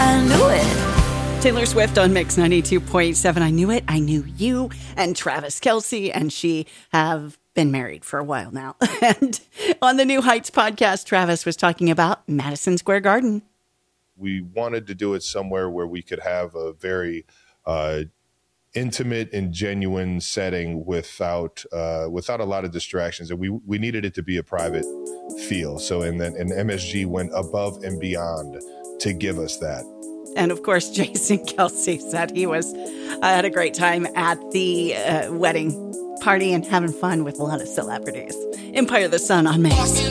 I knew it. Taylor Swift on Mix 92.7. I knew it. I knew you. And Travis Kelce and she have been married for a while now. And on the New Heights podcast, Travis was talking about Madison Square Garden. We wanted to do it somewhere where we could have a very intimate and genuine setting without a lot of distractions. And we needed it to be a private feel. So and MSG went above and beyond to give us that. And of course, Jason Kelce said he had a great time at the wedding party and having fun with a lot of celebrities. Empire of the Sun on Mix.